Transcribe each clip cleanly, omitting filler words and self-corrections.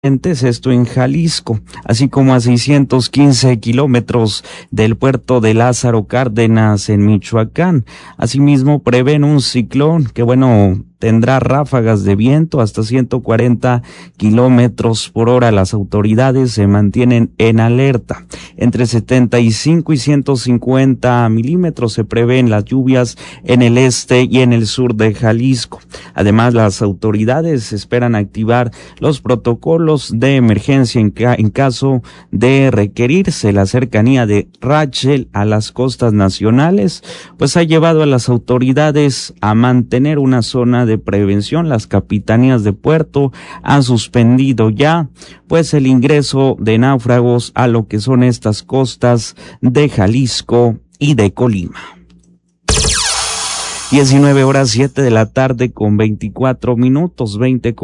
esto en Jalisco, así como a 615 kilómetros del puerto de Lázaro Cárdenas en Michoacán. Asimismo, prevén un ciclón que, tendrá ráfagas de viento hasta 140 kilómetros por hora. Las autoridades se mantienen en alerta. Entre 75 y 150 milímetros se prevén las lluvias en el este y en el sur de Jalisco. Además, las autoridades esperan activar los protocolos de emergencia en caso de requerirse. La cercanía de Rachel a las costas nacionales, ha llevado a las autoridades a mantener una zona de prevención. Las capitanías de puerto han suspendido ya el ingreso de náufragos a lo que son estas costas de Jalisco y de Colima. 19:07 de la tarde con 24 minutos,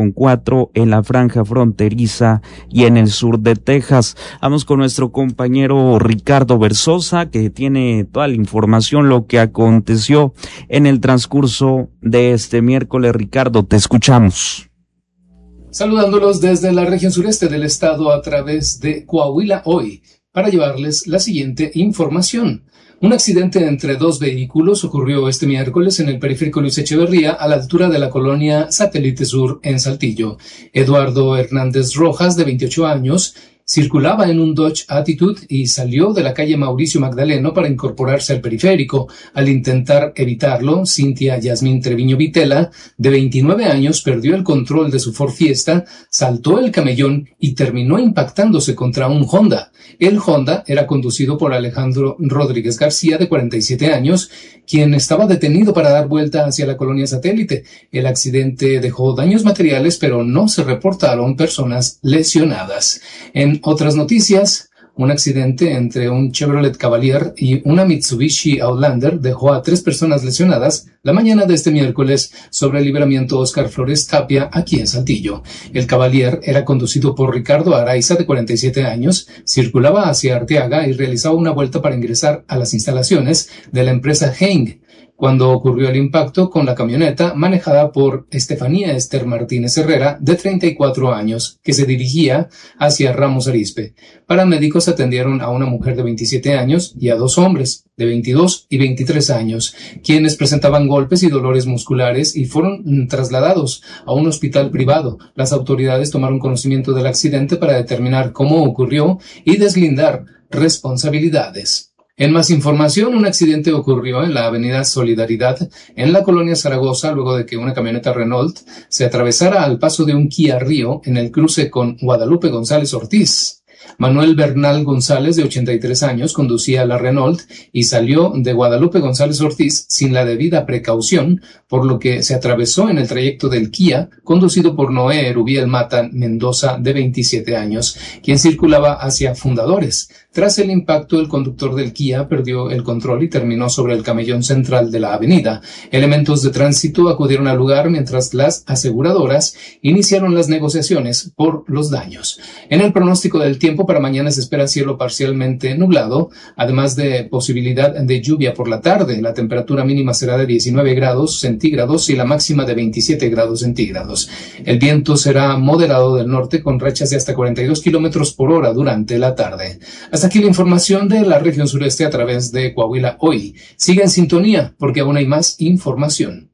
20:04 en la franja fronteriza y en el sur de Texas. Vamos con nuestro compañero Ricardo Versosa, que tiene toda la información, lo que aconteció en el transcurso de este miércoles. Ricardo, te escuchamos. Saludándolos desde la región sureste del estado a través de Coahuila Hoy, para llevarles la siguiente información. Un accidente entre dos vehículos ocurrió este miércoles en el periférico Luis Echeverría, a la altura de la colonia Satélite Sur en Saltillo. Eduardo Hernández Rojas, de 28 años, circulaba en un Dodge Attitude y salió de la calle Mauricio Magdaleno para incorporarse al periférico. Al intentar evitarlo, Cintia Yasmín Treviño Vitela, de 29 años, perdió el control de su Ford Fiesta, saltó el camellón y terminó impactándose contra un Honda. El Honda era conducido por Alejandro Rodríguez García, de 47 años, quien estaba detenido para dar vuelta hacia la colonia Satélite. El accidente dejó daños materiales, pero no se reportaron personas lesionadas. En otras noticias, un accidente entre un Chevrolet Cavalier y una Mitsubishi Outlander dejó a 3 personas lesionadas la mañana de este miércoles sobre el libramiento Óscar Flores Tapia, aquí en Saltillo. El Cavalier era conducido por Ricardo Araiza, de 47 años, circulaba hacia Arteaga y realizaba una vuelta para ingresar a las instalaciones de la empresa Heng, cuando ocurrió el impacto con la camioneta manejada por Estefanía Esther Martínez Herrera, de 34 años, que se dirigía hacia Ramos Arizpe. Paramédicos atendieron a una mujer de 27 años y a 2 hombres de 22 y 23 años, quienes presentaban golpes y dolores musculares y fueron trasladados a un hospital privado. Las autoridades tomaron conocimiento del accidente para determinar cómo ocurrió y deslindar responsabilidades. En más información, un accidente ocurrió en la avenida Solidaridad, en la colonia Zaragoza, luego de que una camioneta Renault se atravesara al paso de un Kia Rio en el cruce con Guadalupe González Ortiz. Manuel Bernal González, de 83 años, conducía la Renault y salió de Guadalupe González Ortiz sin la debida precaución, por lo que se atravesó en el trayecto del Kia, conducido por Noé Erubiel Mata Mendoza, de 27 años, quien circulaba hacia Fundadores. Tras el impacto, el conductor del Kia perdió el control y terminó sobre el camellón central de la avenida. Elementos de tránsito acudieron al lugar mientras las aseguradoras iniciaron las negociaciones por los daños. En el pronóstico del tiempo, para mañana se espera cielo parcialmente nublado, además de posibilidad de lluvia por la tarde. La temperatura mínima será de 19 grados centígrados y la máxima de 27 grados centígrados. El viento será moderado del norte con rachas de hasta 42 kilómetros por hora durante la tarde. Hasta aquí la información de la región sureste a través de Coahuila Hoy. Siga en sintonía porque aún hay más información.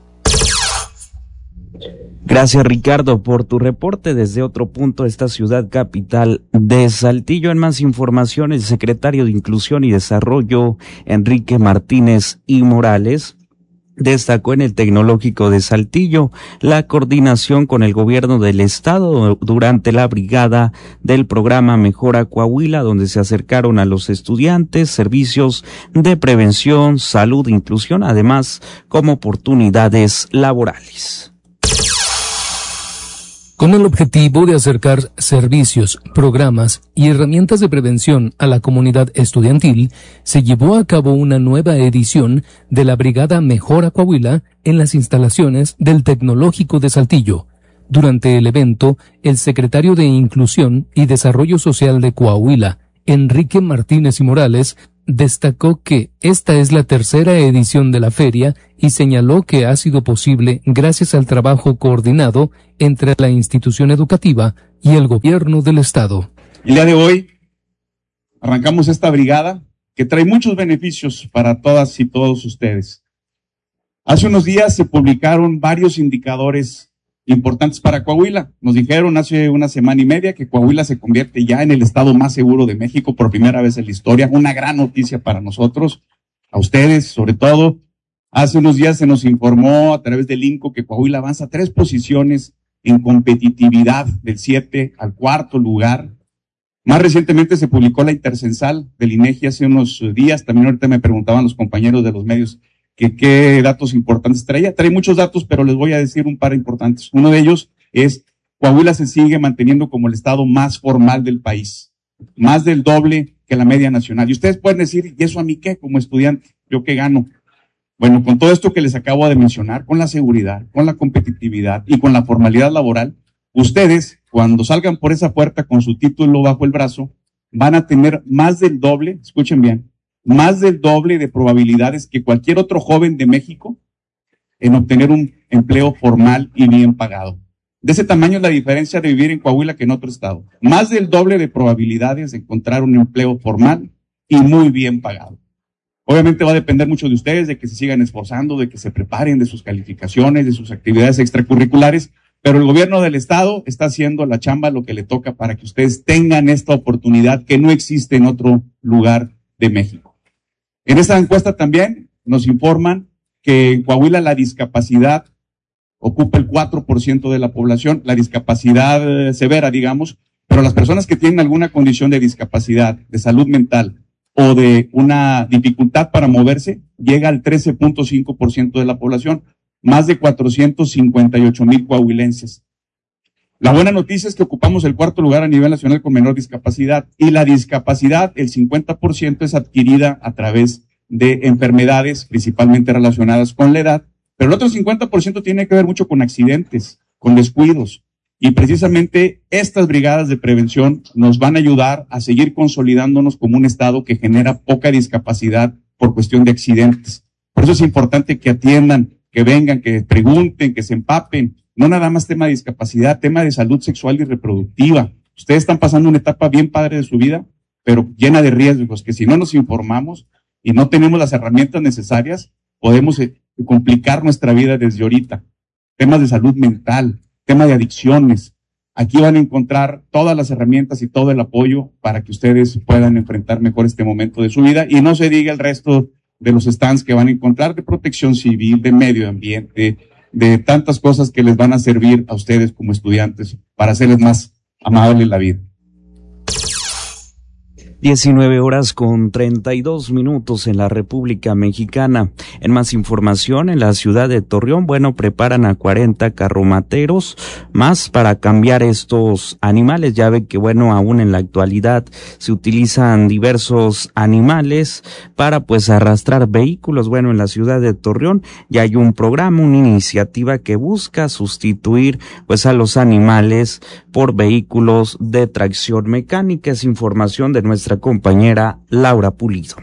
Gracias, Ricardo, por tu reporte desde otro punto de esta ciudad capital de Saltillo. En más información, el secretario de Inclusión y Desarrollo, Enrique Martínez y Morales, destacó en el Tecnológico de Saltillo la coordinación con el gobierno del estado durante la brigada del programa Mejora Coahuila, donde se acercaron a los estudiantes servicios de prevención, salud e inclusión, además como oportunidades laborales. Con el objetivo de acercar servicios, programas y herramientas de prevención a la comunidad estudiantil, se llevó a cabo una nueva edición de la Brigada Mejora Coahuila en las instalaciones del Tecnológico de Saltillo. Durante el evento, el secretario de Inclusión y Desarrollo Social de Coahuila, Enrique Martínez y Morales, destacó que esta es la tercera edición de la feria y señaló que ha sido posible gracias al trabajo coordinado entre la institución educativa y el gobierno del estado. El día de hoy arrancamos esta brigada que trae muchos beneficios para todas y todos ustedes. Hace unos días se publicaron varios indicadores importantes para Coahuila. Nos dijeron hace una semana y media que Coahuila se convierte ya en el estado más seguro de México por primera vez en la historia. Una gran noticia para nosotros, a ustedes sobre todo. Hace unos días se nos informó a través del INCO que Coahuila avanza 3 posiciones en competitividad del 7 al 4 lugar. Más recientemente se publicó la intercensal del INEGI hace unos días. También ahorita me preguntaban los compañeros de los medios que qué datos importantes traía. Trae muchos datos, pero les voy a decir un par importantes. Uno de ellos es Coahuila se sigue manteniendo como el estado más formal del país. Más del doble que la media nacional. Y ustedes pueden decir, ¿y eso a mí qué? Como estudiante, ¿yo qué gano? Bueno, con todo esto que les acabo de mencionar, con la seguridad, con la competitividad y con la formalidad laboral, ustedes, cuando salgan por esa puerta con su título bajo el brazo, van a tener más del doble, escuchen bien, más del doble de probabilidades que cualquier otro joven de México en obtener un empleo formal y bien pagado. De ese tamaño es la diferencia de vivir en Coahuila que en otro estado. Más del doble de probabilidades de encontrar un empleo formal y muy bien pagado. Obviamente va a depender mucho de ustedes, de que se sigan esforzando, de que se preparen de sus calificaciones, de sus actividades extracurriculares, pero el gobierno del estado está haciendo la chamba, lo que le toca para que ustedes tengan esta oportunidad que no existe en otro lugar de México. En esta encuesta también nos informan que en Coahuila la discapacidad ocupa el 4% de la población, la discapacidad severa, digamos, pero las personas que tienen alguna condición de discapacidad, de salud mental o de una dificultad para moverse, llega al 13.5% de la población, más de 458,000 coahuilenses. La buena noticia es que ocupamos el 4º lugar a nivel nacional con menor discapacidad, y la discapacidad, el 50% es adquirida a través de enfermedades principalmente relacionadas con la edad, pero el otro 50% tiene que ver mucho con accidentes, con descuidos, y precisamente estas brigadas de prevención nos van a ayudar a seguir consolidándonos como un estado que genera poca discapacidad por cuestión de accidentes. Por eso es importante que atiendan, que vengan, que pregunten, que se empapen. No nada más tema de discapacidad, tema de salud sexual y reproductiva. Ustedes están pasando una etapa bien padre de su vida, pero llena de riesgos, que si no nos informamos y no tenemos las herramientas necesarias, podemos complicar nuestra vida desde ahorita. Temas de salud mental, tema de adicciones. Aquí van a encontrar todas las herramientas y todo el apoyo para que ustedes puedan enfrentar mejor este momento de su vida, y no se diga el resto de los stands que van a encontrar de protección civil, de medio ambiente, de tantas cosas que les van a servir a ustedes como estudiantes para hacerles más amable la vida. 19:32 en la República Mexicana. En más información, en la ciudad de Torreón, preparan a 40 carromateros más para cambiar estos animales. Ya ve que, aún en la actualidad se utilizan diversos animales para, arrastrar vehículos. En la ciudad de Torreón ya hay un programa, una iniciativa que busca sustituir, a los animales por vehículos de tracción mecánica. Es información de nuestra compañera Laura Pulido.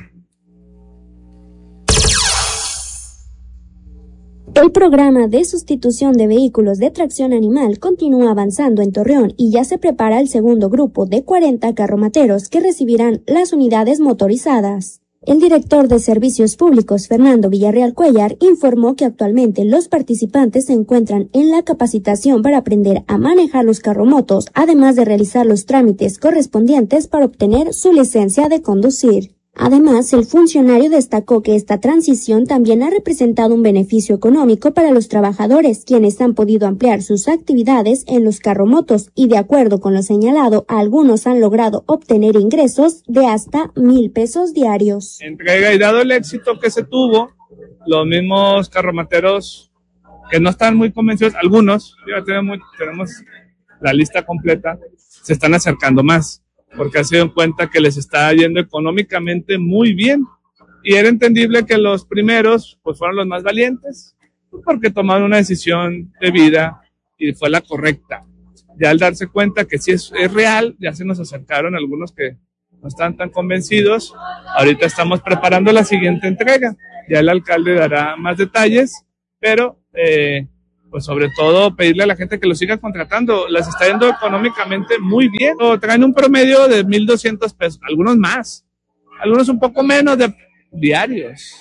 El programa de sustitución de vehículos de tracción animal continúa avanzando en Torreón y ya se prepara el segundo grupo de 40 carromateros que recibirán las unidades motorizadas. El director de Servicios Públicos, Fernando Villarreal Cuellar, informó que actualmente los participantes se encuentran en la capacitación para aprender a manejar los carromotos, además de realizar los trámites correspondientes para obtener su licencia de conducir. Además, el funcionario destacó que esta transición también ha representado un beneficio económico para los trabajadores, quienes han podido ampliar sus actividades en los carromotos y, de acuerdo con lo señalado, algunos han logrado obtener ingresos de hasta 1,000 pesos diarios. Entrega, y dado el éxito que se tuvo, los mismos carromateros que no están muy convencidos, algunos, ya tenemos la lista completa, se están acercando más, porque se dan cuenta que les está yendo económicamente muy bien. Y era entendible que los primeros fueron los más valientes, porque tomaron una decisión de vida y fue la correcta. Ya al darse cuenta que sí es real, ya se nos acercaron algunos que no están tan convencidos. Ahorita estamos preparando la siguiente entrega. Ya el alcalde dará más detalles, pero pues sobre todo pedirle a la gente que lo siga contratando. Les está yendo económicamente muy bien. Traen un promedio de 1,200 pesos, algunos más, algunos un poco menos de diarios.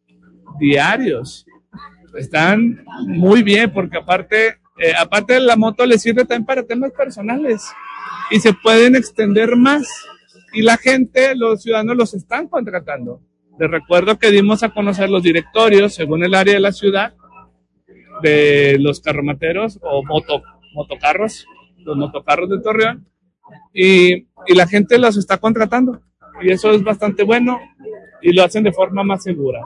Están muy bien porque aparte de la moto les sirve también para temas personales y se pueden extender más y la gente, los ciudadanos los están contratando. Les recuerdo que dimos a conocer los directorios según el área de la ciudad de los carromateros o motocarros, los motocarros de Torreón y la gente los está contratando y eso es bastante bueno y lo hacen de forma más segura.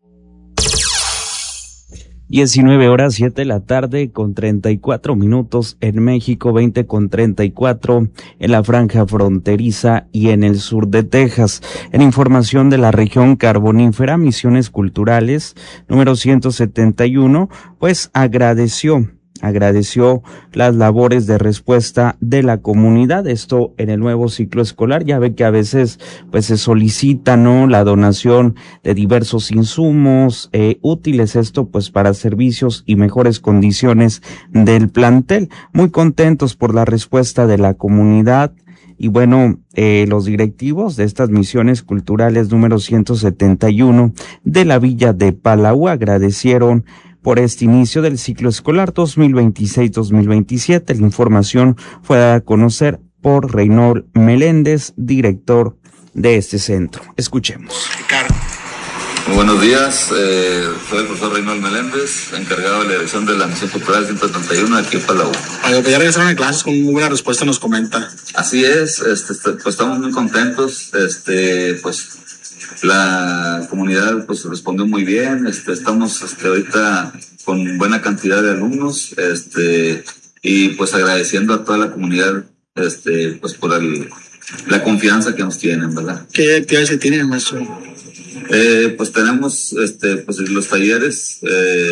19:07 con 34 minutos en México, 20:34 en la franja fronteriza y en el sur de Texas. En información de la región carbonífera, Misiones Culturales número 171, pues agradeció las labores de respuesta de la comunidad, esto en el nuevo ciclo escolar. Ya ve que a veces pues se solicita, ¿no?, la donación de diversos insumos útiles, esto pues para servicios y mejores condiciones del plantel. Muy contentos por la respuesta de la comunidad. Y bueno, los directivos de estas Misiones Culturales número 171 de la villa de Palau agradecieron por este inicio del ciclo escolar 2026-2027. La información fue dada a conocer por Reynold Meléndez, director de este centro. Escuchemos. Muy buenos días, soy el profesor Reynold Meléndez, encargado de la dirección de la Misión Cultural 131 aquí en Palau. Pues ya regresaron a clases con muy buena respuesta, nos comenta. Así es, pues estamos muy contentos, pues la comunidad pues respondió muy bien, estamos ahorita con buena cantidad de alumnos, y pues agradeciendo a toda la comunidad, pues por la confianza que nos tienen, ¿verdad? ¿Qué actividades se tienen, maestro? Pues tenemos, pues los talleres,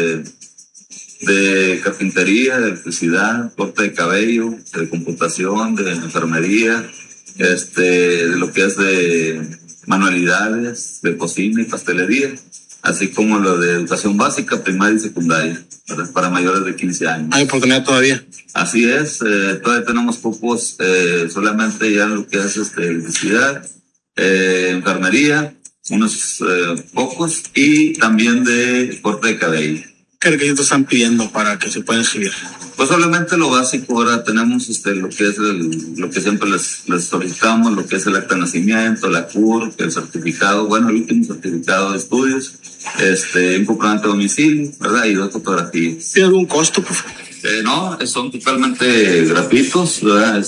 de carpintería, de electricidad, corte de cabello, de computación, de enfermería, de lo que es de manualidades, de cocina y pastelería, así como lo de educación básica, primaria y secundaria, para mayores de 15 años. ¿Hay oportunidad todavía? Así es, todavía tenemos cupos, solamente ya lo que es electricidad, enfermería, unos pocos, y también de corte de cabello. ¿Qué requisitos están pidiendo para que se puedan inscribir? Pues obviamente lo básico. Ahora tenemos lo que es lo que siempre les solicitamos, lo que es el acta de nacimiento, la CUR, el certificado, bueno, el último certificado de estudios, un comprobante de domicilio, ¿verdad? Y 2 fotografías. ¿Tiene algún costo, por favor? No, son totalmente gratuitos, ¿verdad?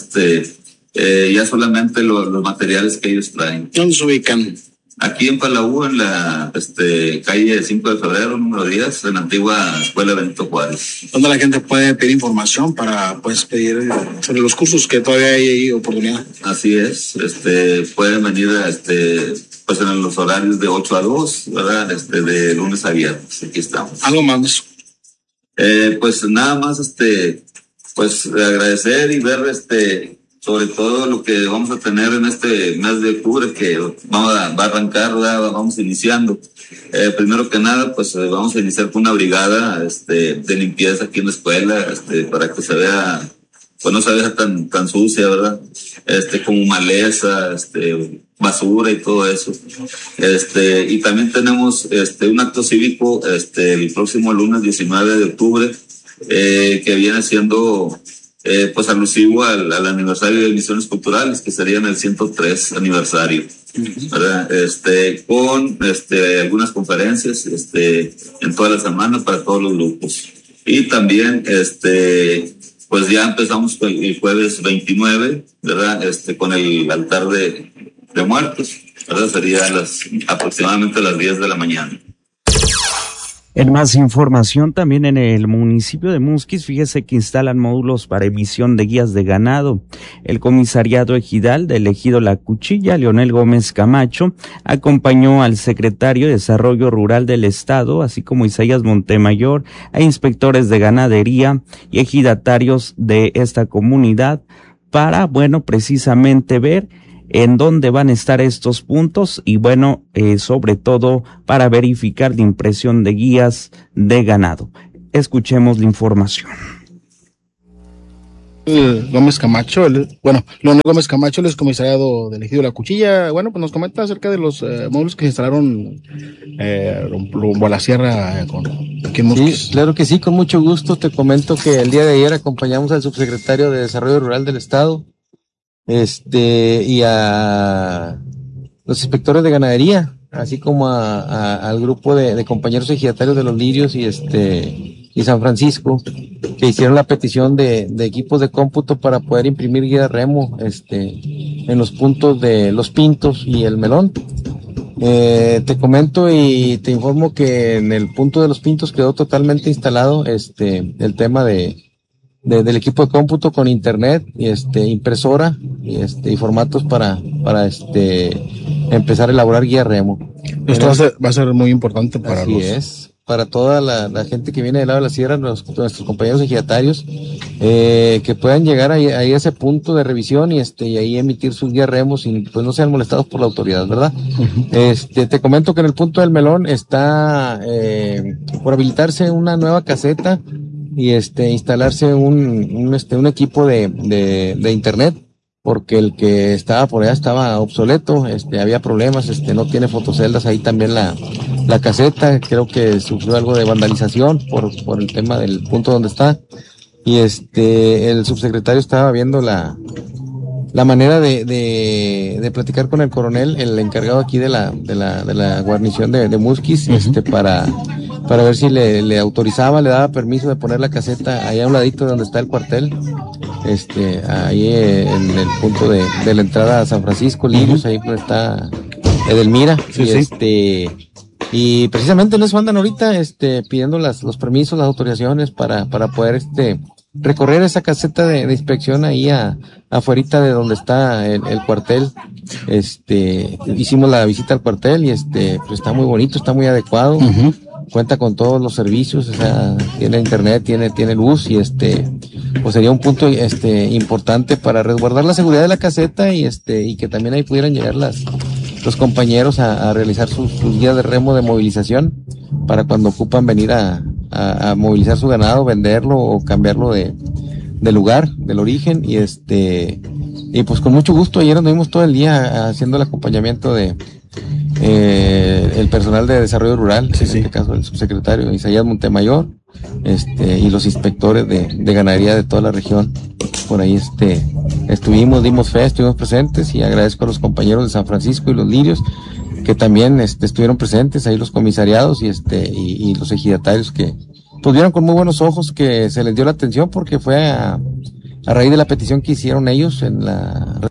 Ya solamente los materiales que ellos traen. ¿Dónde se ubican? Aquí en Palau, en la calle 5 de febrero, número 10, en la antigua Escuela Benito Juárez. ¿Dónde la gente puede pedir información para pedir sobre los cursos que todavía hay oportunidad? Así es, pueden venir pues en los horarios de 8 a 2, ¿verdad? De lunes a viernes, aquí estamos. ¿Algo más? Pues nada más, pues agradecer y ver, sobre todo lo que vamos a tener en este mes de octubre, que va a arrancar, ¿verdad? Vamos iniciando. Primero que nada, pues vamos a iniciar con una brigada de limpieza aquí en la escuela, para que se vea, pues no se vea tan sucia, ¿verdad? Como maleza, basura y todo eso. Y también tenemos un acto cívico el próximo lunes 19 de octubre, que viene siendo pues alusivo al aniversario de Misiones Culturales, que sería en el 103 aniversario, ¿verdad? Con algunas conferencias en toda la semana para todos los grupos. Y también pues ya empezamos el jueves 29, ¿verdad? Con el altar de muertos, ¿verdad? Sería aproximadamente las 10 de la mañana. En más información, también en el municipio de Musquis, fíjese que instalan módulos para emisión de guías de ganado. El comisariado ejidal del ejido La Cuchilla, Leonel Gómez Camacho, acompañó al secretario de Desarrollo Rural del Estado, así como Isaías Montemayor, a inspectores de ganadería y ejidatarios de esta comunidad para, bueno, precisamente ver en dónde van a estar estos puntos y bueno, sobre todo para verificar la impresión de guías de ganado. Escuchemos la información. Gómez Camacho, Leonel Gómez Camacho, el excomisariado del Ejido de la Cuchilla, pues nos comenta acerca de los módulos que se instalaron rumbo a la sierra aquí en Musquis. Sí, claro que sí, con mucho gusto. Te comento que el día de ayer acompañamos al subsecretario de Desarrollo Rural del Estado, y a los inspectores de ganadería, así como al grupo de compañeros ejidatarios de Los Lirios y San Francisco, que hicieron la petición de equipos de cómputo para poder imprimir guía de remo en los puntos de Los Pintos y El Melón. Te comento y te informo que en el punto de Los Pintos quedó totalmente instalado el tema del equipo de cómputo con internet y impresora y formatos para empezar a elaborar guía remo. Esto va a ser muy importante para para toda la gente que viene del lado de la sierra, nuestros compañeros ejidatarios, que puedan llegar ahí a ese punto de revisión y ahí emitir sus guías remos y pues no sean molestados por la autoridad, ¿verdad? Uh-huh. Te comento que en el punto del Melón está por habilitarse una nueva caseta y instalarse un equipo de internet, porque el que estaba por allá estaba obsoleto, había problemas, no tiene fotoceldas ahí también la caseta, creo que sufrió algo de vandalización por el tema del punto donde está, y el subsecretario estaba viendo la manera de platicar con el coronel, el encargado aquí de la guarnición de Musquis, uh-huh, para ver si le autorizaba, le daba permiso de poner la caseta allá a un ladito de donde está el cuartel, ahí en el punto de la entrada a San Francisco, Lirios, ahí donde está Edelmira, sí. Y precisamente en eso andan ahorita, pidiendo los permisos, las autorizaciones para poder, recorrer esa caseta de inspección ahí afuerita de donde está el cuartel. Hicimos la visita al cuartel y pues está muy bonito, está muy adecuado. Uh-huh. Cuenta con todos los servicios, o sea, tiene internet, tiene luz y pues sería un punto importante para resguardar la seguridad de la caseta y que también ahí pudieran llegar los compañeros a realizar sus guías de remo de movilización para cuando ocupan venir a movilizar su ganado, venderlo o cambiarlo de lugar, del origen y pues con mucho gusto ayer anduvimos todo el día haciendo el acompañamiento de el personal de desarrollo rural, sí, en este caso el subsecretario Isaías Montemayor, y los inspectores de ganadería de toda la región. Por ahí dimos fe, estuvimos presentes y agradezco a los compañeros de San Francisco y Los Lirios que también estuvieron presentes, ahí los comisariados y los ejidatarios que pues vieron con muy buenos ojos que se les dio la atención porque fue a raíz de la petición que hicieron ellos en la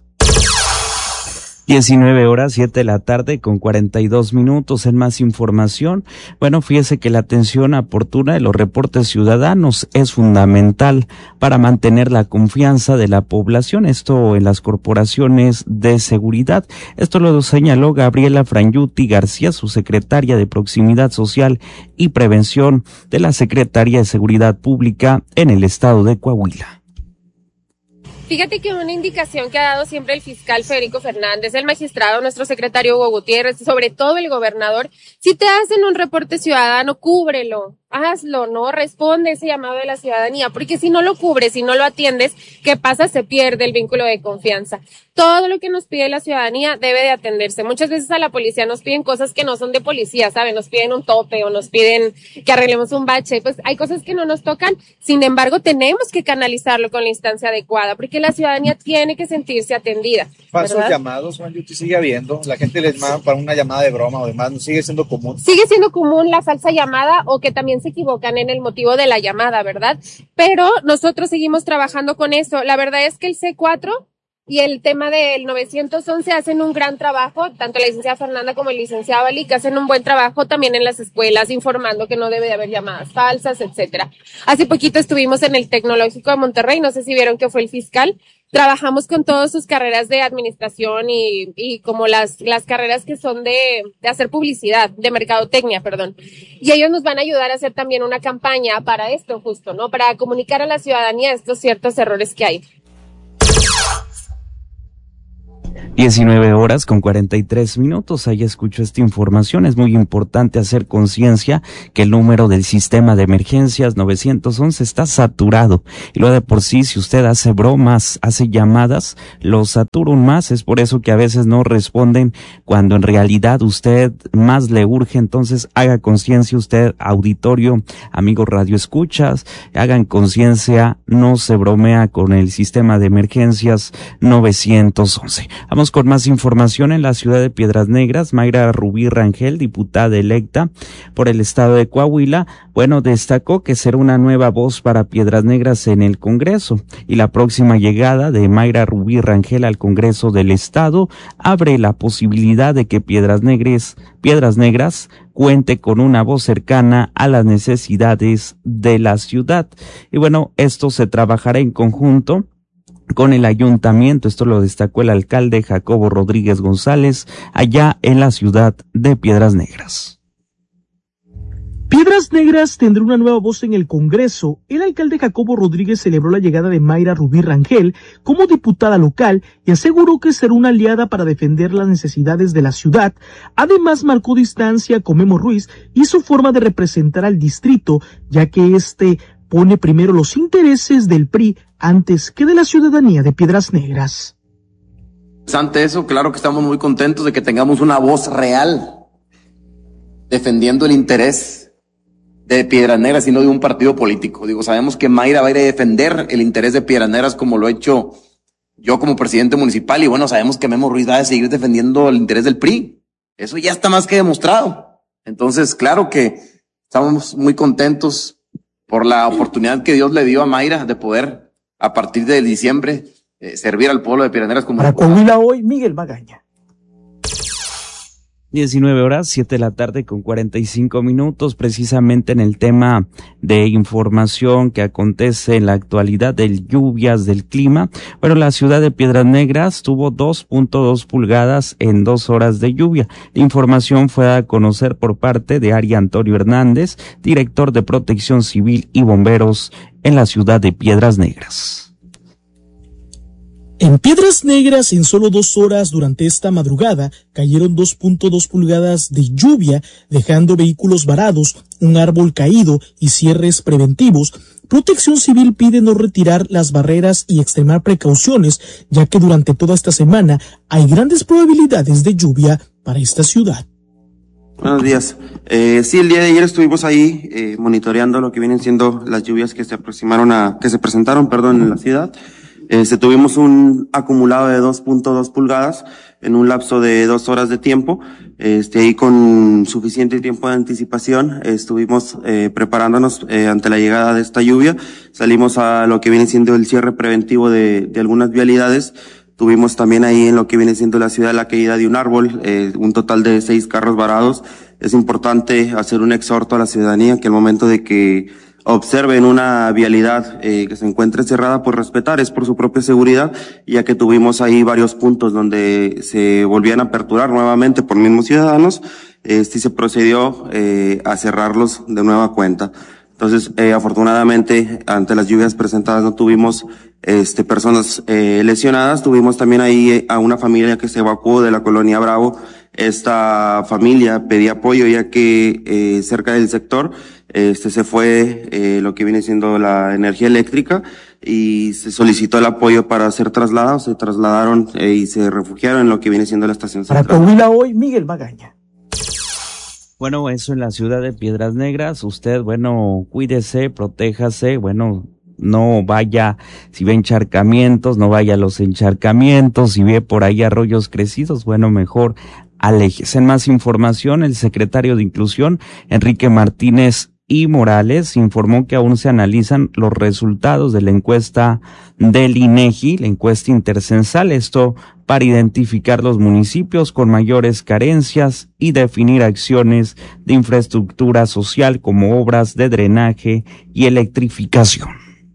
19:07 con 42 minutos. En más información, bueno, fíjese que la atención oportuna de los reportes ciudadanos es fundamental para mantener la confianza de la población, esto en las corporaciones de seguridad. Esto lo señaló Gabriela Franyuti García, su secretaria de Proximidad Social y Prevención de la Secretaría de Seguridad Pública en el estado de Coahuila. Fíjate que una indicación que ha dado siempre el fiscal Federico Fernández, el magistrado, nuestro secretario Hugo Gutiérrez, sobre todo el gobernador, si te hacen un reporte ciudadano, cúbrelo, hazlo, ¿no? Responde ese llamado de la ciudadanía, porque si no lo cubres, si no lo atiendes, ¿qué pasa? Se pierde el vínculo de confianza. Todo lo que nos pide la ciudadanía debe de atenderse. Muchas veces a la policía nos piden cosas que no son de policía, ¿saben? Nos piden un tope o nos piden que arreglemos un bache. Pues hay cosas que no nos tocan, sin embargo, tenemos que canalizarlo con la instancia adecuada, porque la ciudadanía tiene que sentirse atendida. Falsos llamados, Juan Yuti, sigue habiendo. La gente les manda para una llamada de broma o demás, ¿no sigue siendo común? Sigue siendo común la falsa llamada o que también se equivocan en el motivo de la llamada, ¿verdad? Pero nosotros seguimos trabajando con eso. La verdad es que el C4 y el tema del 911 hacen un gran trabajo, tanto la licenciada Fernanda como el licenciado Ali, que hacen un buen trabajo también en las escuelas, informando que no debe de haber llamadas falsas, etcétera. Hace poquito estuvimos en el Tecnológico de Monterrey, no sé si vieron que fue el fiscal. Trabajamos con todas sus carreras de administración y como las carreras que son de hacer publicidad, de mercadotecnia, perdón. Y ellos nos van a ayudar a hacer también una campaña para esto justo, ¿no? Para comunicar a la ciudadanía estos ciertos errores que hay. 19:43. Ahí escucho esta información. Es muy importante hacer conciencia que el número del sistema de emergencias 911 está saturado. Y lo de por sí, si usted hace bromas, hace llamadas, lo saturan más. Es por eso que a veces no responden cuando en realidad usted más le urge. Entonces haga conciencia usted, auditorio, amigos radioescuchas, hagan conciencia, no se bromea con el sistema de emergencias 911. Vamos con más información. En la ciudad de Piedras Negras, Mayra Rubí Rangel, diputada electa por el estado de Coahuila, destacó que será una nueva voz para Piedras Negras en el Congreso, y la próxima llegada de Mayra Rubí Rangel al Congreso del estado abre la posibilidad de que Piedras Negras cuente con una voz cercana a las necesidades de la ciudad. Y esto se trabajará en conjunto con el ayuntamiento. Esto lo destacó el alcalde Jacobo Rodríguez González allá en la ciudad de Piedras Negras. Piedras Negras tendrá una nueva voz en el Congreso. El alcalde Jacobo Rodríguez celebró la llegada de Mayra Rubí Rangel como diputada local y aseguró que será una aliada para defender las necesidades de la ciudad. Además, marcó distancia con Memo Ruiz y su forma de representar al distrito, ya que pone primero los intereses del PRI antes que de la ciudadanía de Piedras Negras. Ante eso, claro que estamos muy contentos de que tengamos una voz real defendiendo el interés de Piedras Negras y no de un partido político. Sabemos que Mayra va a ir a defender el interés de Piedras Negras como lo he hecho yo como presidente municipal, y sabemos que Memo Ruiz va a seguir defendiendo el interés del PRI. Eso ya está más que demostrado. Entonces, claro que estamos muy contentos por la oportunidad que Dios le dio a Mayra de poder, a partir de diciembre, servir al pueblo de Piedras Negras como... Para Coahuila Hoy, Miguel Magaña. 19:07 precisamente en el tema de información que acontece en la actualidad de lluvias del clima. La ciudad de Piedras Negras tuvo 2.2 pulgadas en 2 horas de lluvia. La información fue a conocer por parte de Ari Antonio Hernández, director de Protección Civil y Bomberos en la ciudad de Piedras Negras. En Piedras Negras, en solo 2 horas durante esta madrugada, cayeron 2.2 pulgadas de lluvia, dejando vehículos varados, un árbol caído y cierres preventivos. Protección Civil pide no retirar las barreras y extremar precauciones, ya que durante toda esta semana hay grandes probabilidades de lluvia para esta ciudad. Buenos días. Sí, el día de ayer estuvimos ahí monitoreando lo que vienen siendo las lluvias que se presentaron en la ciudad. Tuvimos un acumulado de 2.2 pulgadas en un lapso de 2 horas de tiempo. Ahí con suficiente tiempo de anticipación estuvimos preparándonos ante la llegada de esta lluvia. Salimos a lo que viene siendo el cierre preventivo de algunas vialidades. Tuvimos también ahí en lo que viene siendo la ciudad la caída de un árbol, un total de 6 carros varados. Es importante hacer un exhorto a la ciudadanía que al momento de que observen una vialidad que se encuentre cerrada, pues respetar, es por su propia seguridad, ya que tuvimos ahí varios puntos donde se volvían a aperturar nuevamente por mismos ciudadanos, y se procedió a cerrarlos de nueva cuenta. Entonces, afortunadamente, ante las lluvias presentadas no tuvimos personas lesionadas. Tuvimos también ahí a una familia que se evacuó de la colonia Bravo. Esta familia pedía apoyo ya que cerca del sector se fue lo que viene siendo la energía eléctrica y se solicitó el apoyo para ser trasladados. Se trasladaron y se refugiaron en lo que viene siendo la estación central. Para Coahuila Hoy, Miguel Magaña. Eso en la ciudad de Piedras Negras. Usted, cuídese, protéjase, no vaya, si ve encharcamientos, no vaya a los encharcamientos, si ve por ahí arroyos crecidos, mejor aléjese. En más información, el secretario de Inclusión, Enrique Martínez y Morales, informó que aún se analizan los resultados de la encuesta del INEGI, la encuesta intercensal, esto para identificar los municipios con mayores carencias y definir acciones de infraestructura social como obras de drenaje y electrificación.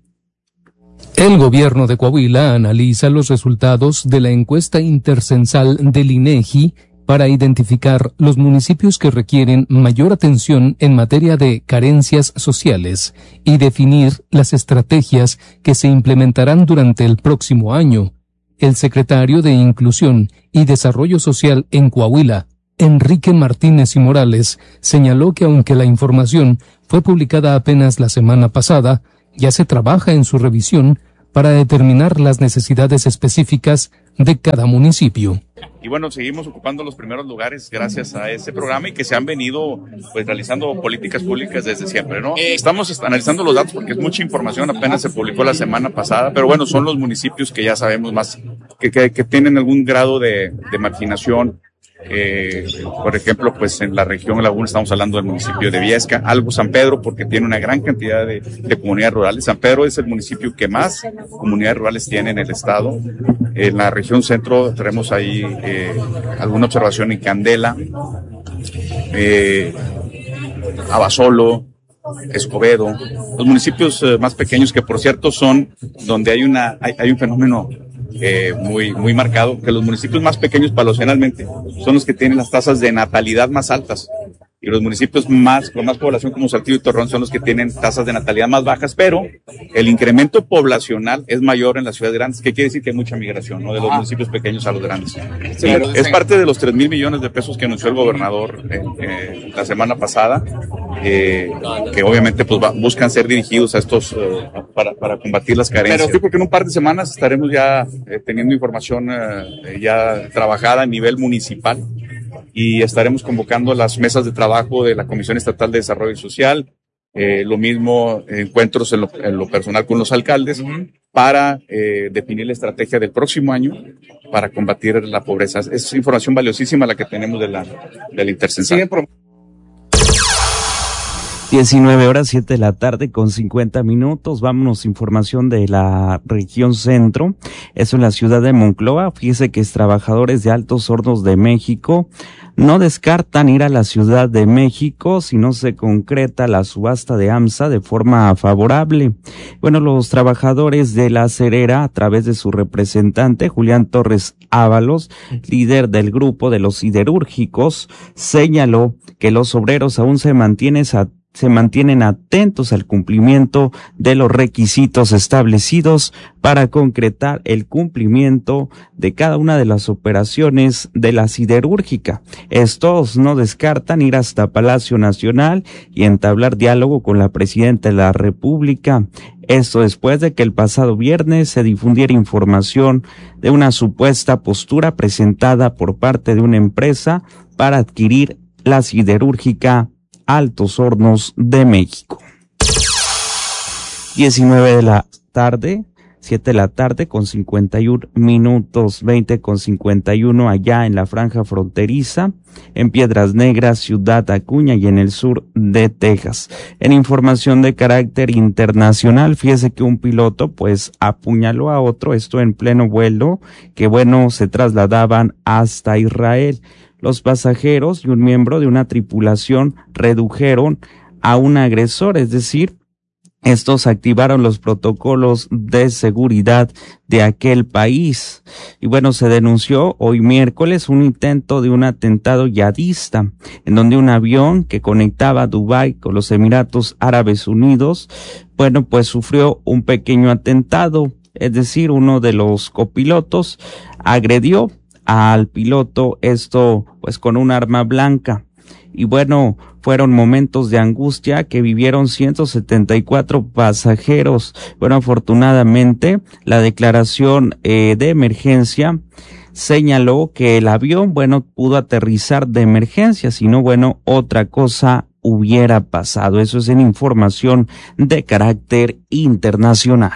El gobierno de Coahuila analiza los resultados de la encuesta intercensal del INEGI para identificar los municipios que requieren mayor atención en materia de carencias sociales y definir las estrategias que se implementarán durante el próximo año. el secretario de Inclusión y Desarrollo Social en Coahuila, Enrique Martínez y Morales, señaló que aunque la información fue publicada apenas la semana pasada, ya se trabaja en su revisión para determinar las necesidades específicas de cada municipio. Y bueno, seguimos ocupando los primeros lugares gracias a este programa y que se han venido pues realizando políticas públicas desde siempre, ¿no? Estamos analizando los datos porque es mucha información, apenas se publicó la semana pasada, pero bueno, son los municipios que ya sabemos más, que tienen algún grado de marginación. Por ejemplo, pues en la región Laguna estamos hablando del municipio de Viesca, algo San Pedro, porque tiene una gran cantidad de comunidades rurales. San Pedro es el municipio que más comunidades rurales tiene en el estado. En la región centro tenemos ahí alguna observación en Candela, Abasolo, Escobedo, los municipios más pequeños, que por cierto son donde hay un fenómeno muy marcado, que los municipios más pequeños poblacionalmente son los que tienen las tasas de natalidad más altas, y los municipios con más población como Saltillo y Torreón son los que tienen tasas de natalidad más bajas, pero el incremento poblacional es mayor en las ciudades grandes, que quiere decir que hay mucha migración, ¿no? De los municipios pequeños a los grandes. Sí, es parte de los 3,000 millones de pesos que anunció el gobernador la semana pasada, que obviamente pues buscan ser dirigidos a estos para combatir las carencias. Pero sí, porque en un par de semanas estaremos ya teniendo información ya trabajada a nivel municipal, y estaremos convocando las mesas de trabajo de la Comisión Estatal de Desarrollo Social, lo mismo encuentros en lo personal con los alcaldes, para definir la estrategia del próximo año para combatir la pobreza. Es información valiosísima la que tenemos de la Intercensal. 19:07 de la tarde con 50 minutos. Vámonos, información de la región centro. Eso en la ciudad de Monclova. Fíjese que trabajadores de Altos Hornos de México no descartan ir a la Ciudad de México si no se concreta la subasta de AMSA de forma favorable. Bueno, los trabajadores de la acerera, a través de su representante, Julián Torres Ábalos, líder del grupo de los siderúrgicos, señaló que los obreros aún se mantienen atentos al cumplimiento de los requisitos establecidos para concretar el cumplimiento de cada una de las operaciones de la siderúrgica. Estos no descartan ir hasta Palacio Nacional y entablar diálogo con la presidenta de la República. Esto después de que el pasado viernes se difundiera información de una supuesta postura presentada por parte de una empresa para adquirir la siderúrgica Altos Hornos de México. 19 de la tarde, 7 de la tarde con 51 minutos, 20 con 51 allá en la franja fronteriza, en Piedras Negras, Ciudad Acuña y en el sur de Texas. En información de carácter internacional, fíjese que un piloto pues apuñaló a otro, esto en pleno vuelo, que bueno, se trasladaban hasta Israel. Los pasajeros y un miembro de una tripulación redujeron a un agresor, es decir, estos activaron los protocolos de seguridad de aquel país. Y bueno, se denunció hoy miércoles un intento de un atentado yihadista, en donde un avión que conectaba Dubái con los Emiratos Árabes Unidos, bueno, pues sufrió un pequeño atentado, es decir, uno de los copilotos agredió al piloto, esto pues con un arma blanca. Y bueno, fueron momentos de angustia que vivieron 174 pasajeros. Bueno, afortunadamente la declaración de emergencia señaló que el avión, bueno, pudo aterrizar de emergencia, si no, bueno, otra cosa hubiera pasado. Eso es en información de carácter internacional.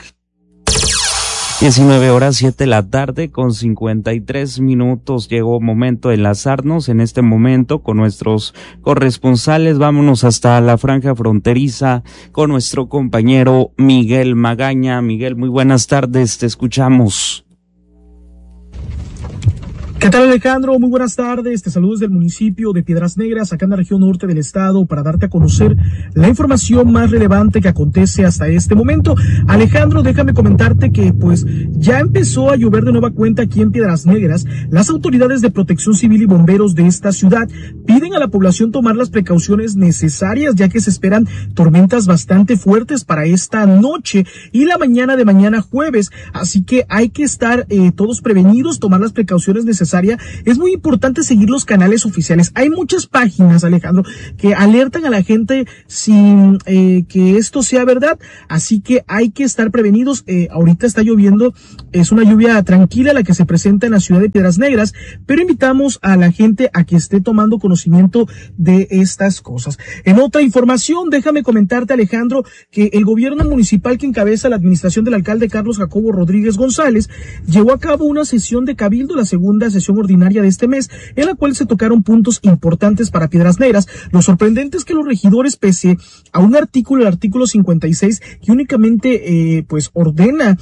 19:07 de la tarde con 53 minutos. Llegó momento de enlazarnos en este momento con nuestros corresponsales. Vámonos hasta la franja fronteriza con nuestro compañero Miguel Magaña. Miguel, muy buenas tardes, te escuchamos. ¿Qué tal, Alejandro? Muy buenas tardes. Te saludo desde el municipio de Piedras Negras, acá en la región norte del estado, para darte a conocer la información más relevante que acontece hasta este momento. Alejandro, déjame comentarte que pues ya empezó a llover de nueva cuenta aquí en Piedras Negras. Las autoridades de Protección Civil y bomberos de esta ciudad piden a la población tomar las precauciones necesarias, ya que se esperan tormentas bastante fuertes para esta noche y la mañana de mañana jueves. Así que hay que estar todos prevenidos, tomar las precauciones necesarias. Es muy importante seguir los canales oficiales. Hay muchas páginas, Alejandro, que alertan a la gente sin que esto sea verdad, así que hay que estar prevenidos. Ahorita está lloviendo, es una lluvia tranquila la que se presenta en la ciudad de Piedras Negras, pero invitamos a la gente a que esté tomando conocimiento de estas cosas. En otra información, déjame comentarte, Alejandro, que el gobierno municipal que encabeza la administración del alcalde Carlos Jacobo Rodríguez González llevó a cabo una sesión de cabildo, la segunda sesión ordinaria de este mes, en la cual se tocaron puntos importantes para Piedras Negras. Lo sorprendente es que los regidores, pese a un artículo, el artículo 56, que únicamente pues ordena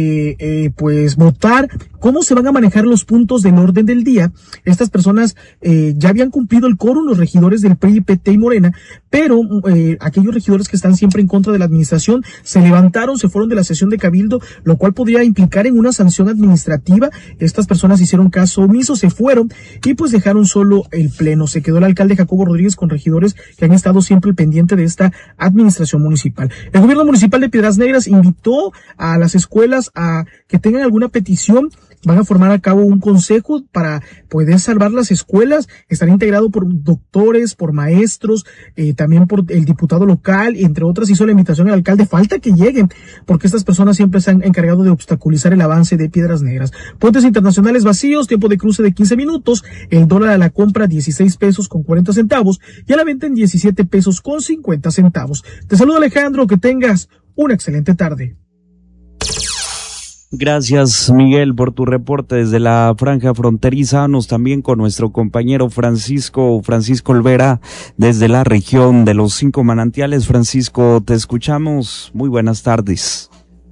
pues votar cómo se van a manejar los puntos del orden del día, estas personas ya habían cumplido el quórum, los regidores del PRI, PT y Morena, pero aquellos regidores que están siempre en contra de la administración se levantaron, se fueron de la sesión de cabildo, lo cual podría implicar en una sanción administrativa. Estas personas hicieron caso omiso, se fueron y pues dejaron solo el pleno. Se quedó el alcalde Jacobo Rodríguez con regidores que han estado siempre pendiente de esta administración municipal. El gobierno municipal de Piedras Negras invitó a las escuelas a que tengan alguna petición. Van a formar a cabo un consejo para poder salvar las escuelas. Estará integrado por doctores, por maestros, también por el diputado local, entre otras. Hizo la invitación al alcalde. Falta que lleguen, porque estas personas siempre se han encargado de obstaculizar el avance de Piedras Negras. Puentes internacionales vacíos, tiempo de cruce de 15 minutos, el dólar a la compra 16 pesos con 40 centavos y a la venta en 17 pesos con 50 centavos. Te saludo, Alejandro, que tengas una excelente tarde. Gracias, Miguel, por tu reporte desde la franja fronteriza. Vamos también con nuestro compañero Francisco Olvera desde la región de los 5 manantiales. Francisco, te escuchamos. Muy buenas tardes.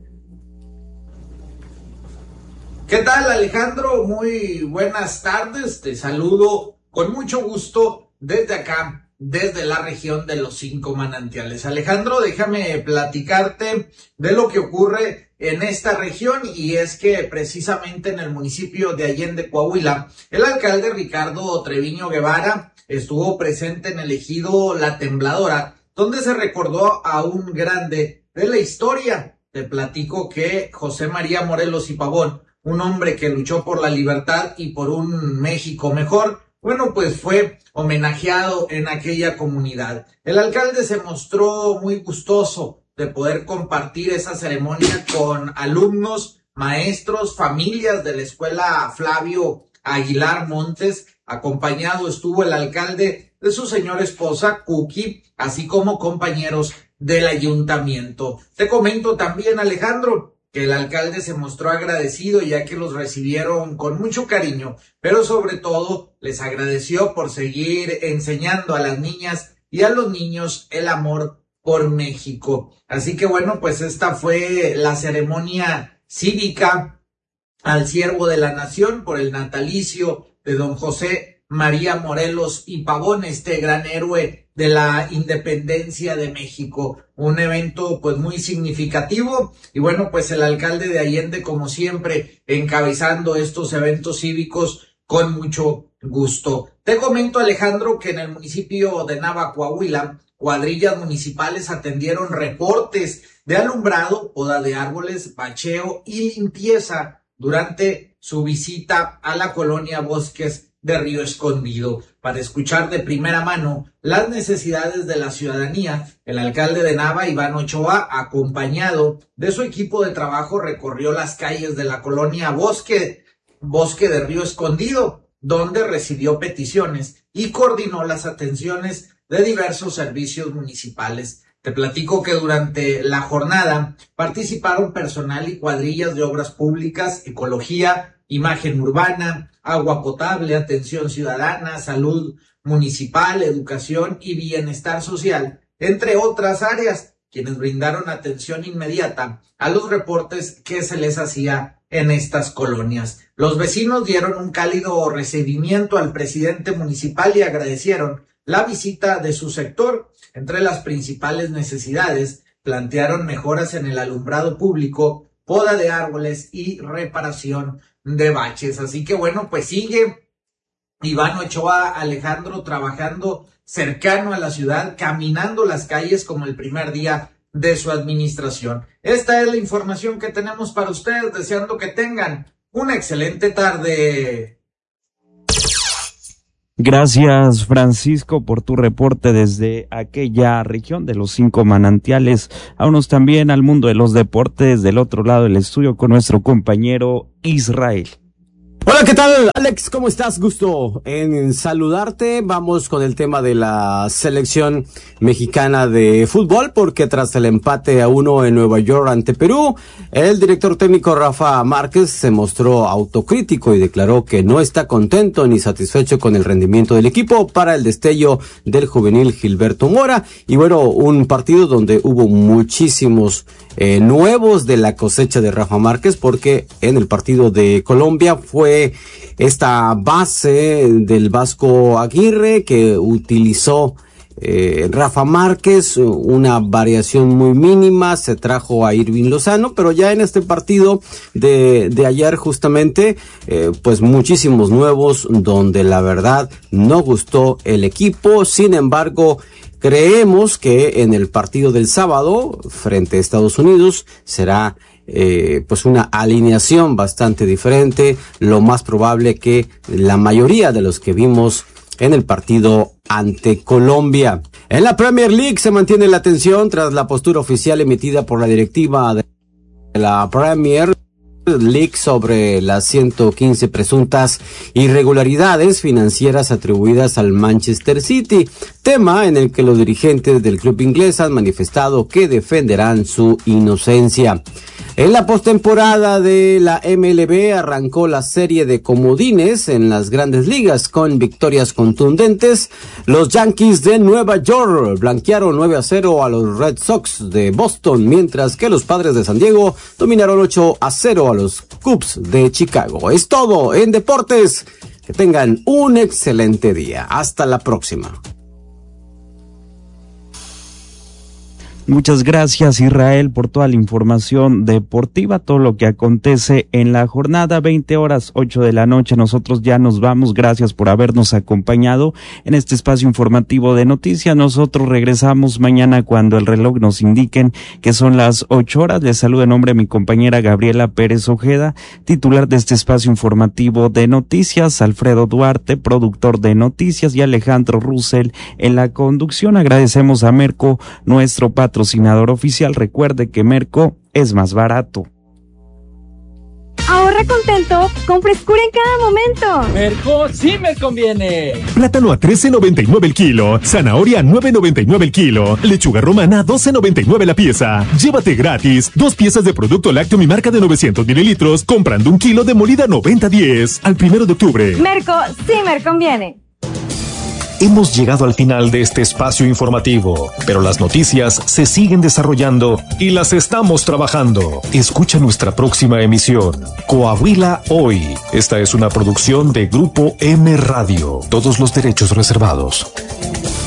¿Qué tal, Alejandro? Muy buenas tardes. Te saludo con mucho gusto desde acá, desde la región de los 5 manantiales. Alejandro, déjame platicarte de lo que ocurre en esta región, y es que precisamente en el municipio de Allende, Coahuila, el alcalde Ricardo Treviño Guevara estuvo presente en el ejido La Tembladora, donde se recordó a un grande de la historia. Te platico que José María Morelos y Pavón, un hombre que luchó por la libertad y por un México mejor, bueno, pues fue homenajeado en aquella comunidad. El alcalde se mostró muy gustoso de poder compartir esa ceremonia con alumnos, maestros, familias de la escuela Flavio Aguilar Montes. Acompañado estuvo el alcalde de su señora esposa, Cookie, así como compañeros del ayuntamiento. Te comento también, Alejandro, que el alcalde se mostró agradecido ya que los recibieron con mucho cariño, pero sobre todo les agradeció por seguir enseñando a las niñas y a los niños el amor por México. Así que bueno, pues esta fue la ceremonia cívica al siervo de la nación por el natalicio de don José María Morelos y Pavón, este gran héroe de la independencia de México. Un evento pues muy significativo, y bueno, pues el alcalde de Allende, como siempre, encabezando estos eventos cívicos con mucho gusto. Te comento, Alejandro, que en el municipio de Nava, Coahuila, cuadrillas municipales atendieron reportes de alumbrado, poda de árboles, bacheo y limpieza durante su visita a la colonia Bosques de Río Escondido. Para escuchar de primera mano las necesidades de la ciudadanía, el alcalde de Nava, Iván Ochoa, acompañado de su equipo de trabajo, recorrió las calles de la colonia Bosque de Río Escondido, donde recibió peticiones y coordinó las atenciones de diversos servicios municipales. Te platico que durante la jornada participaron personal y cuadrillas de obras públicas, ecología, imagen urbana, agua potable, atención ciudadana, salud municipal, educación y bienestar social, entre otras áreas, quienes brindaron atención inmediata a los reportes que se les hacía en estas colonias. Los vecinos dieron un cálido recibimiento al presidente municipal y agradecieron la visita de su sector. Entre las principales necesidades, plantearon mejoras en el alumbrado público, poda de árboles y reparación de baches. Así que bueno, pues sigue Iván Ochoa Alejandro trabajando cercano a la ciudad, caminando las calles como el primer día de su administración. Esta es la información que tenemos para ustedes, deseando que tengan una excelente tarde. Gracias, Francisco, por tu reporte desde aquella región de los 5 manantiales. Vámonos también al mundo de los deportes, del otro lado del estudio con nuestro compañero Israel. Hola, ¿qué tal, Alex? ¿Cómo estás? Gusto en saludarte. Vamos con el tema de la selección mexicana de fútbol, porque tras el empate a 1 en Nueva York ante Perú, el director técnico Rafa Márquez se mostró autocrítico y declaró que no está contento ni satisfecho con el rendimiento del equipo para el destello del juvenil Gilberto Mora. Y bueno, un partido donde hubo muchísimos nuevos de la cosecha de Rafa Márquez, porque en el partido de Colombia fue esta base del Vasco Aguirre que utilizó Rafa Márquez, una variación muy mínima, se trajo a Irving Lozano, pero ya en este partido de ayer justamente, pues muchísimos nuevos, donde la verdad no gustó el equipo. Sin embargo, creemos que en el partido del sábado frente a Estados Unidos será pues una alineación bastante diferente, lo más probable que la mayoría de los que vimos en el partido ante Colombia. En la Premier League se mantiene la tensión tras la postura oficial emitida por la directiva de la Premier League sobre las 115 presuntas irregularidades financieras atribuidas al Manchester City, tema en el que los dirigentes del club inglés han manifestado que defenderán su inocencia. En la postemporada de la MLB arrancó la serie de comodines en las grandes ligas con victorias contundentes. Los Yankees de Nueva York blanquearon 9-0 a los Red Sox de Boston, mientras que los Padres de San Diego dominaron 8-0 a los Cubs de Chicago. Es todo en deportes. Que tengan un excelente día. Hasta la próxima. Muchas gracias, Israel, por toda la información deportiva, todo lo que acontece en la jornada. 20:08 de la noche, nosotros ya nos vamos. Gracias por habernos acompañado en este espacio informativo de noticias. Nosotros regresamos mañana cuando el reloj nos indiquen que son las 8 horas. Les saludo en nombre de mi compañera Gabriela Pérez Ojeda, titular de este espacio informativo de noticias, Alfredo Duarte, productor de noticias, y Alejandro Russell en la conducción. Agradecemos a Merco, nuestro patrocinador oficial. Recuerde que Merco es más barato. Ahorra contento con frescura en cada momento. Merco sí me conviene. Plátano a $13.99 el kilo, zanahoria a $9.99 el kilo, lechuga romana a $12.99 la pieza. Llévate gratis 2 piezas de producto lácteo mi marca de 900 mililitros comprando 1 kilo de molida 90-10 al 1 de octubre. Merco sí me conviene. Hemos llegado al final de este espacio informativo, pero las noticias se siguen desarrollando y las estamos trabajando. Escucha nuestra próxima emisión, Coahuila Hoy. Esta es una producción de Grupo M Radio. Todos los derechos reservados.